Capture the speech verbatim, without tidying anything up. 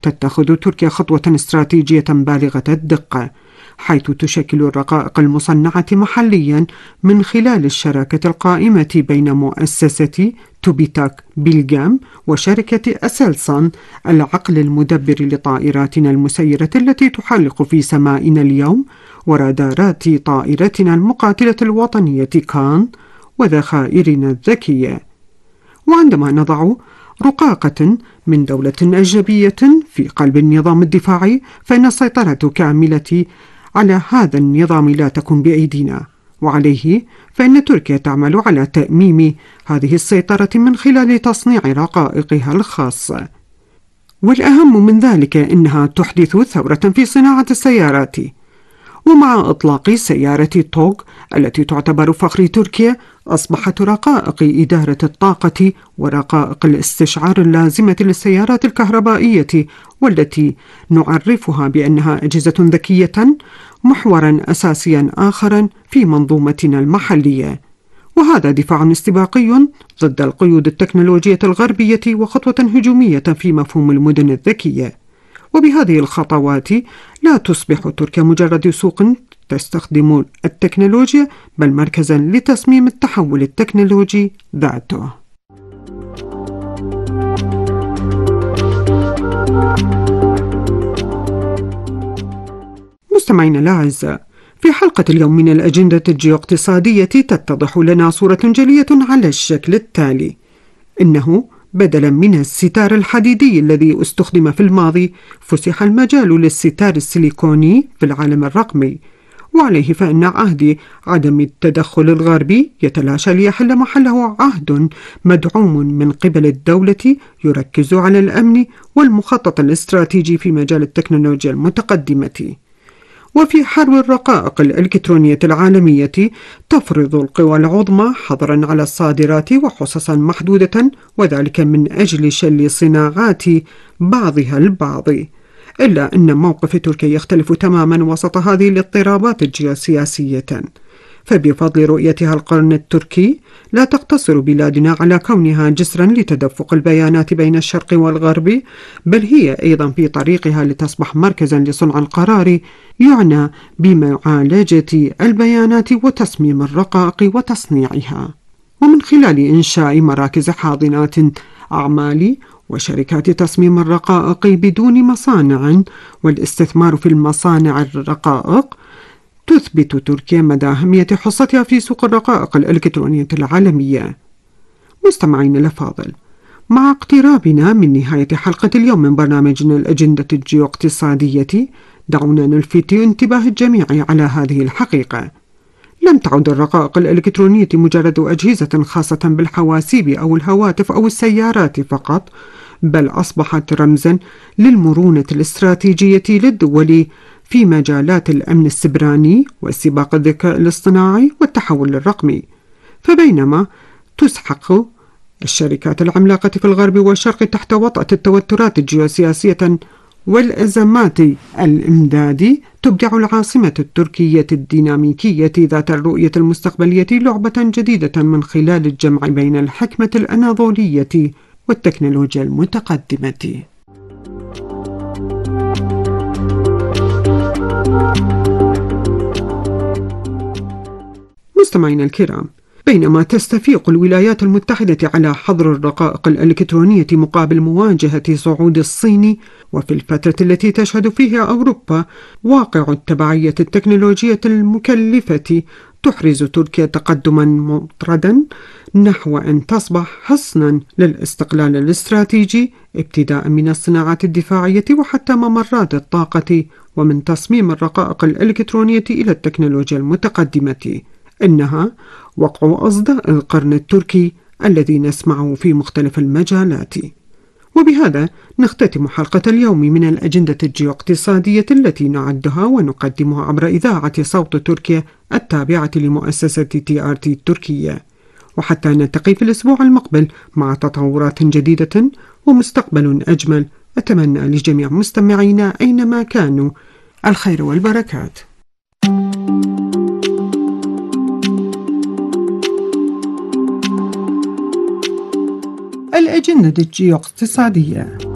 تتخذ تركيا خطوة استراتيجية بالغة الدقة، حيث تشكل الرقائق المصنعة محليا من خلال الشراكة القائمة بين مؤسسة توبيتاك بيلغام وشركة أسلسان العقل المدبر لطائراتنا المسيرة التي تحلق في سمائنا اليوم، ورادارات طائرتنا المقاتلة الوطنية كان، وذخائرنا الذكية. وعندما نضع رقاقة من دولة أجنبية في قلب النظام الدفاعي، فإن السيطرة كاملة على هذا النظام لا تكون بأيدينا، وعليه فإن تركيا تعمل على تأميم هذه السيطرة من خلال تصنيع رقائقها الخاصة. والأهم من ذلك إنها تحدث ثورة في صناعة السيارات، ومع إطلاق سيارة توغ التي تعتبر فخر تركيا، أصبحت رقائق إدارة الطاقة ورقائق الاستشعار اللازمة للسيارات الكهربائية، والتي نعرفها بأنها أجهزة ذكية، محورا أساسيا آخرا في منظومتنا المحلية. وهذا دفاع استباقي ضد القيود التكنولوجية الغربية وخطوة هجومية في مفهوم المدن الذكية. وبهذه الخطوات لا تصبح تركيا مجرد سوق تستخدم التكنولوجيا، بل مركزا لتصميم التحول التكنولوجي ذاته. مستمعينا الأعزاء، في حلقة اليوم من الأجندة الجيوقتصادية تتضح لنا صورة جلية على الشكل التالي: إنه بدلا من الستار الحديدي الذي استخدم في الماضي، فسح المجال للستار السيليكوني في العالم الرقمي، وعليه فإن عهد عدم التدخل الغربي يتلاشى ليحل محله عهد مدعوم من قبل الدولة يركز على الأمن والمخطط الاستراتيجي في مجال التكنولوجيا المتقدمة. وفي حرب الرقائق الإلكترونية العالمية تفرض القوى العظمى حظرا على الصادرات وحصصا محدودة، وذلك من أجل شل صناعات بعضها البعض. إلا أن موقف تركيا يختلف تماما وسط هذه الاضطرابات الجيوسياسية، فبفضل رؤيتها القرن التركي لا تقتصر بلادنا على كونها جسرا لتدفق البيانات بين الشرق والغرب، بل هي أيضا في طريقها لتصبح مركزا لصنع القرار يعنى بمعالجة البيانات وتصميم الرقائق وتصنيعها، ومن خلال إنشاء مراكز حاضنات أعمال وشركات تصميم الرقائق بدون مصانع والاستثمار في المصانع الرقائق، تثبت تركيا مدى أهمية حصتها في سوق الرقائق الإلكترونية العالمية. مستمعين الأفاضل، مع اقترابنا من نهاية حلقة اليوم من برنامجنا الأجندة الجيوقتصادية، دعونا نلفت انتباه الجميع على هذه الحقيقة: لم تعد الرقائق الإلكترونية مجرد أجهزة خاصة بالحواسيب أو الهواتف أو السيارات فقط، بل أصبحت رمزا للمرونة الاستراتيجية للدول في مجالات الأمن السبراني وسباق الذكاء الاصطناعي والتحول الرقمي. فبينما تسحق الشركات العملاقة في الغرب والشرق تحت وطأة التوترات الجيوسياسية والأزمات الإمداد، تبدع العاصمة التركية الديناميكية ذات الرؤية المستقبلية لعبة جديدة من خلال الجمع بين الحكمة الأناضولية والتكنولوجيا المتقدمة. مستمعينا الكرام، بينما تستفيق الولايات المتحدة على حظر الرقائق الإلكترونية مقابل مواجهة صعود الصين، وفي الفترة التي تشهد فيها أوروبا واقع التبعية التكنولوجية المكلفة، تحرز تركيا تقدما مطردا نحو أن تصبح حصنا للاستقلال الاستراتيجي، ابتداء من الصناعات الدفاعية وحتى ممرات الطاقة، ومن تصميم الرقائق الإلكترونية إلى التكنولوجيا المتقدمة. إنها وقع أصداء القرن التركي الذي نسمعه في مختلف المجالات. وبهذا نختتم حلقة اليوم من الأجندة الجيوقتصادية التي نعدها ونقدمها عبر إذاعة صوت تركيا التابعة لمؤسسة تي آر تي التركية، وحتى نلتقي في الأسبوع المقبل مع تطورات جديدة ومستقبل أجمل، أتمنى لجميع مستمعينا أينما كانوا الخير والبركات. الأجندة الجيوقتصادية.